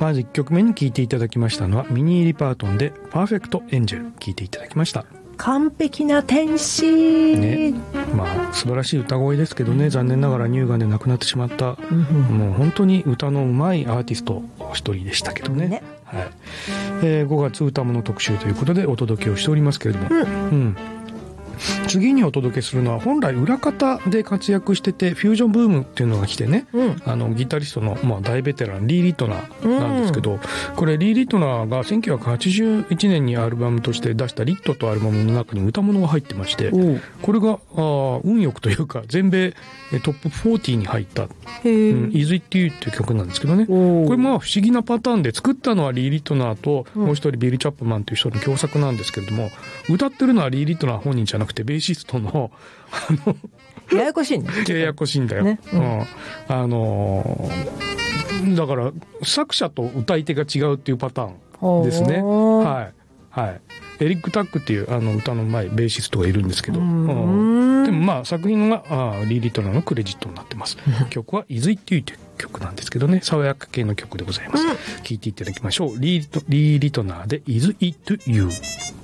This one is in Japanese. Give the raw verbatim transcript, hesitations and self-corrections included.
まずいっきょくめに聴いていただきましたのはミニー・リパートンでパーフェクト・エンジェル聴いていただきました。 完璧な天使、 ね、まあ素晴らしい歌声ですけどね、残念ながら乳がんで亡くなってしまった、うん、もう本当に歌のうまいアーティスト一人でしたけどね、ね、はい、えー、ごがつ歌物特集ということでお届けをしておりますけれども、うん、うん、次にお届けするのは本来裏方で活躍しててフュージョンブームっていうのが来てね、うん、あのギタリストの、まあ、大ベテランリー・リトナーなんですけど、うん、これリー・リトナーがせんきゅうひゃくはちじゅういちねんにアルバムとして出したリットとアルバムの中に歌物が入ってまして、これがあ運よくというか全米トップよんじゅうに入った、うん、Is It You っていう曲なんですけどね、これまあ不思議なパターンで作ったのはリー・リトナーともう一人ビリー・チャップマンという人の共作なんですけれども、歌ってるのはリー・リトナー本人じゃなくてベーシストのあのややこしいんだよややこしいんだよ、ね、うん、あのー、だから作者と歌い手が違うっていうパターンですね。はいはい、エリック・タックっていうあの歌のうまいベーシストがいるんですけど、うん、でもまあ作品があリー・リトナーのクレジットになってます。曲は Is It You という曲なんですけどね、爽やか系の曲でございます。聴、うん、いていただきましょう。リー・リトナーで Is It You。